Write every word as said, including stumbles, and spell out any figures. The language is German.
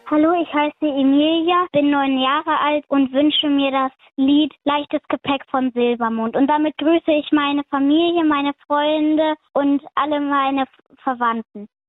Hallo, ich heiße Emilia, bin neun Jahre alt und wünsche mir das Lied Leichtes Gepäck von Silbermond. Und damit grüße ich meine Familie, meine Freunde und alle meine Verwandten.